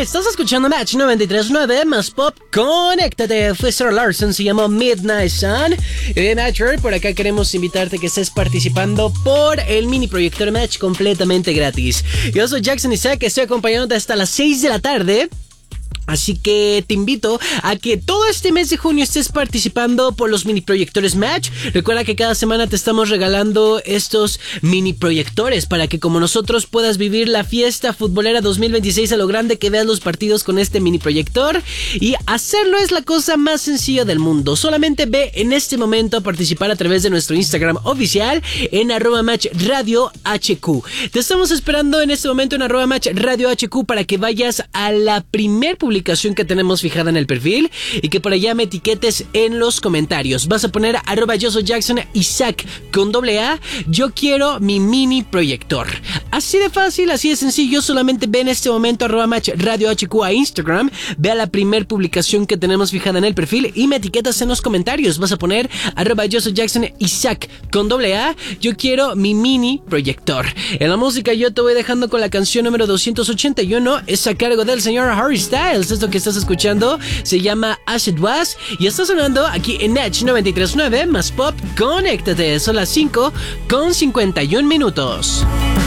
Estás escuchando Match 93.9 más pop. Conéctate. Fue Sarah Larson, se llamó Midnight Sun. Y Match, por acá queremos invitarte que estés participando por el mini proyector Match completamente gratis. Yo soy Jackson Isaac, estoy acompañándote hasta las 6 de la tarde. Así que te invito a que todo este mes de junio estés participando por los mini proyectores Match. Recuerda que cada semana te estamos regalando estos mini proyectores para que como nosotros puedas vivir la fiesta futbolera 2026 a lo grande, que veas los partidos con este mini proyector. Y hacerlo es la cosa más sencilla del mundo. Solamente ve en este momento a participar a través de nuestro Instagram oficial en @matchradiohq. Te estamos esperando en este momento en @matchradiohq para que vayas a la primer publicación que tenemos fijada en el perfil y que por allá me etiquetes en los comentarios. Vas a poner @yo soy Jackson Isaac con AA. Yo quiero mi mini proyector. Así de fácil, así de sencillo. Solamente ve en este momento @matchradiohq a Instagram, ve a la primer publicación que tenemos fijada en el perfil y me etiquetas en los comentarios. Vas a poner @yo soy Jackson Isaac con AA. Yo quiero mi mini proyector. En la música yo te voy dejando con la canción número 281. Es a cargo del señor Harry Styles. Esto que estás escuchando se llama As It Was y está sonando aquí en Match 93.9 más pop. Conéctate, son las 5:51 minutos.